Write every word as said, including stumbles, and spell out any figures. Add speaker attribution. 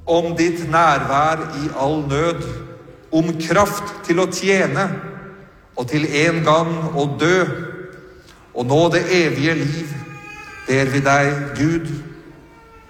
Speaker 1: om ditt nærvær i all nød, om kraft til å tjene, og til en gang å dø, og nå det evige liv, ber vi deg, Gud,